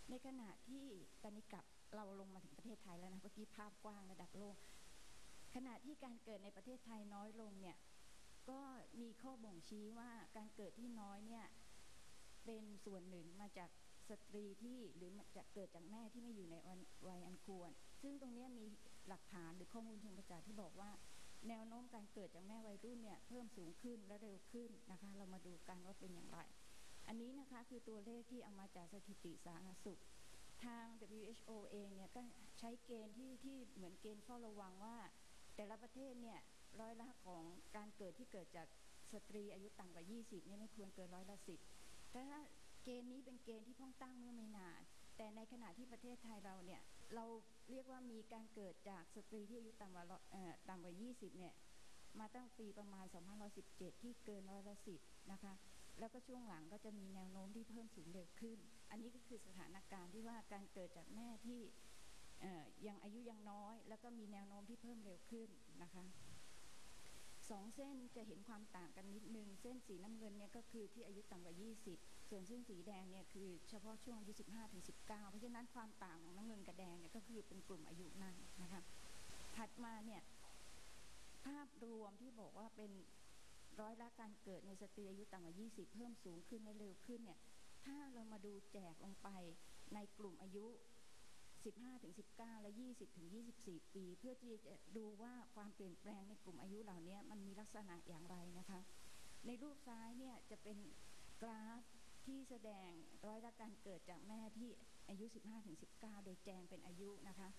ในขณะที่ตอนนี้กลับเราลงมาถึงประเทศไทยแล้วนะเมื่อกี้ภาพกว้างระดับโลกขณะที่การเกิดในประเทศไทยน้อยลงเนี่ยก็มีข้อบ่งชี้ว่าการเกิดที่น้อยเนี่ยเป็นส่วนหนึ่งมาจากสตรีที่หรือจะเกิดจากแม่ที่ไม่อยู่ในวัยอันควรซึ่งตรงนี้มีหลักฐานหรือข้อมูลเชิงประจักษ์ที่บอกว่าแนวโน้มการเกิดจากแม่วัยรุ่นเนี่ยเพิ่มสูงขึ้นและเร็วขึ้นนะคะเรามาดูกันว่าเป็นอย่างไรอันนี้นะคะคือตัวเลขที่เอามาจากสถิติสาธารณสุขทาง WHO เองเนี่ยก็ใช้เกณฑ์ที่เหมือนเกณฑ์เฝ้าระวังว่าแต่ละประเทศเนี่ยร้อยละของการเกิดที่เกิดจากสตรีอายุต่ำกว่า20เนี่ยไม่ควรเกิน10%แต่ถ้าเกณฑ์นี้เป็นเกณฑ์ที่เพิ่งตั้งเมื่อไม่นานแต่ในขณะที่ประเทศไทยเราเนี่ยเราเรียกว่ามีการเกิดจากสตรีที่อายุต่ำกว่า20เนี่ยมาตั้งปีประมาณ2517ที่เกิน10%นะคะแล้วก็ช่วงหลังก็จะมีแนวโน้มที่เพิ่มสูงเร็วขึ้นอันนี้ก็คือสถานการณ์ที่ว่าการเกิดจากแม่ที่ยังอายุยังน้อยแล้วก็มีแนวโน้มที่เพิ่มเร็วขึ้นนะคะ2เส้นจะเห็นความต่างกันนิดนึงเส้นสีน้ำเงินเนี่ยก็คือที่อายุต่ำกว่า20ส่วนเส้นสีแดงเนี่ยคือเฉพาะช่วงอายุ15-19เพราะฉะนั้นความต่างของน้ำเงินกับแดงเนี่ยก็คือเป็นกลุ่มอายุนั้นนะคะถัดมาเนี่ยภาพรวมที่บอกว่าเป็นร้อยละการเกิดในสตรีอายุต่ำกว่า20เพิ่มสูงขึ้นและเร็วขึ้นเนี่ยถ้าเรามาดูแจกลงไปในกลุ่มอายุ15-19และ20-24 ปีเพื่อที่จะดูว่าความเปลี่ยนแปลงในกลุ่มอายุเหล่านี้มันมีลักษณะอย่างไรนะคะในรูปซ้ายเนี่ยจะเป็นกราฟที่แสดงร้อยละการเกิดจากแม่ที่อายุ15-19โดยแจงเป็นอายุนะคะ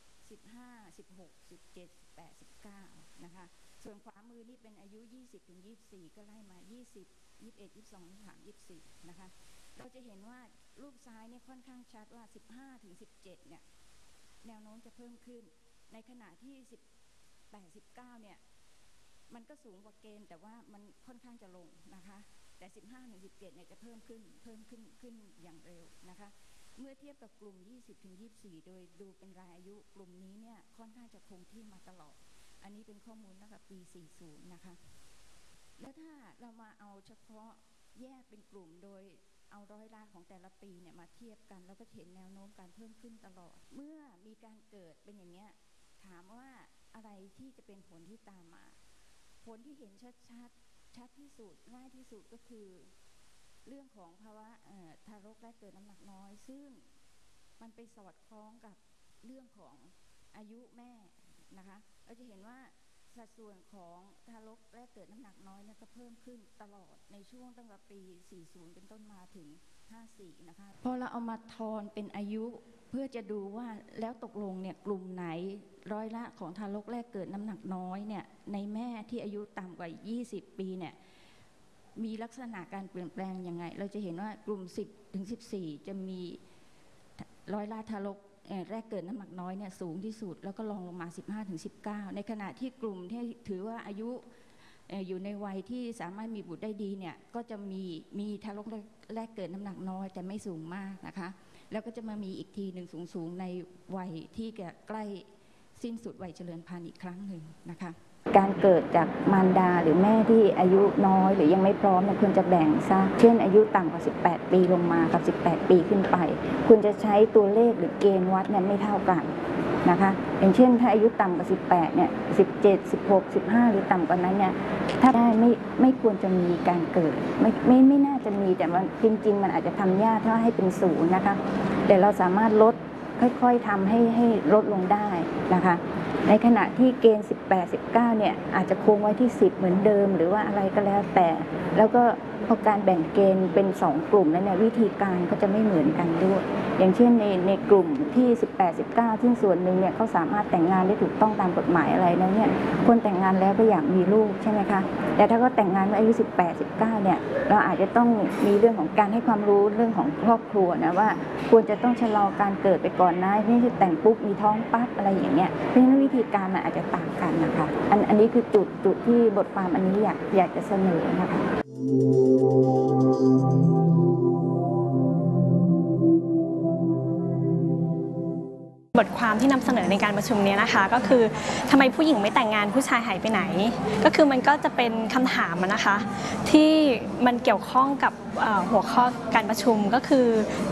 15 16 17 18 19นะคะส่วนขวามือนี่เป็นอายุ20-24ก็ไล่มา20 21 22 23 24นะคะเราจะเห็นว่ารูปซ้ายเนี่ยค่อนข้างชัดว่า15-17เนี่ยแนวโน้มจะเพิ่มขึ้นในขณะที่18 19เนี่ยมันก็สูงกว่าเกณฑ์แต่ว่ามันค่อนข้างจะลงนะคะแต่15-17เนี่ยจะเพิ่มขึ้นอย่างเร็วนะคะเมื่อเทียบกับกลุ่ม20-24โดยดูเป็นรายอายุกลุ่มนี้เนี่ยค่อนข้างจะคงที่มาตลอดอันนี้เป็นข้อมูลตั้งแต่ปี40นะคะแล้วถ้าเรามาเอาเฉพาะแยกเป็นกลุ่มโดยเอาร้อยละของแต่ละปีเนี่ยมาเทียบกันแล้วก็เห็นแนวโน้มการเพิ่มขึ้นตลอดเมื่อมีการเกิดเป็นอย่างเงี้ยถามว่าอะไรที่จะเป็นผลที่ตามมาผลที่เห็นชัดที่สุดง่ายที่สุดก็คือเรื่องของภาวะทารกแรกเกิดน้ำหนักน้อยซึ่งมันไปสอดคล้องกับเรื่องของอายุแม่นะคะเราจะเห็นว่าสัดส่วนของทารกแรกเกิดน้ำหนักน้อยเนี่ยก็เพิ่มขึ้นตลอดในช่วงตั้งแต่ปี40เป็นต้นมาถึง54นะคะพอเราเอามาทอนเป็นอายุเพื่อจะดูว่าแล้วตกลงเนี่ยกลุ่มไหนร้อยละของทารกแรกเกิดน้ำหนักน้อยเนี่ยในแม่ที่อายุต่ำกว่า20ปีเนี่ยมีลักษณะการเปลี่ยนแปลงยังไงเราจะเห็นว่ากลุ่ม10-14จะมีร้อยละทารกแรกเกิดน้ำหนักน้อยเนี่ยสูงที่สุดแล้วก็รองลงมา15-19ในขณะที่กลุ่มที่ถือว่าอายุอยู่ในวัยที่สามารถมีบุตรได้ดีเนี่ยก็จะมีทารกแรกเกิดน้ำหนักน้อยแต่ไม่สูงมากนะคะแล้วก็จะมามีอีกทีหนึ่งสูงในวัยที่ใกล้สิ้นสุดวัยเจริญพันธุ์อีกครั้งหนึ่งนะคะการเกิดจากมารดาหรือแม่ที่อายุน้อยหรือยังไม่พร้อมเนี่ยควรจะแบ่งซะเช่นอายุต่ำกว่า18ปีลงมากับ18ปีขึ้นไปควรจะใช้ตัวเลขหรือเกณฑ์วัดเนี่ยไม่เท่ากันนะคะอย่างเช่นถ้าอายุต่ำกว่า18เนี่ย17 16 15หรือต่ำกว่านั้นเนี่ยถ้าได้ไม่ควรจะมีการเกิดไม่น่าจะมีแต่มันจริงๆมันอาจจะทำยากถ้าให้เป็น0นะคะแต่เราสามารถลดค่อยๆทำให้ลดลงได้นะคะในขณะที่เกณฑ์18 19เนี่ยอาจจะคงไว้ที่10เหมือนเดิมหรือว่าอะไรก็แล้วแต่แล้วก็พอการแบ่งเกณฑ์เป็น2กลุ่มแล้วเนี่ยวิธีการก็จะไม่เหมือนกันด้วยอย่างเช่นในกลุ่มที่18 19ซึ่งส่วนหนึ่งเนี่ยเขาสามารถแต่งงานได้ถูกต้องตามกฎหมายอะไรแล้วเนี่ยคนแต่งงานแล้วก็อยากมีลูกใช่ไหมคะแต่ถ้าเขาแต่งงานเมื่ออายุ18 19เนี่ยเราอาจจะต้องมีเรื่องของการให้ความรู้เรื่องของครอบครัวนะว่าควรจะต้องชะลอการเกิดไปก่อนนะไม่ใช่แต่งปุ๊บมีท้องปั๊บอะไรอย่างเงี้ยเพราะฉะนั้นวิธีการมันอาจจะต่างกันนะคะอันนี้คือจุดที่บทความอันนี้อยากจะเสนอนะคะบทความที่นำเสนอในการประชุมนี้นะคะก็คือทำไมผู้หญิงไม่แต่งงานผู้ชายหายไปไหนก็คือมันก็จะเป็นคำถามนะคะที่มันเกี่ยวข้องกับหัวข้อการประชุมก็คือ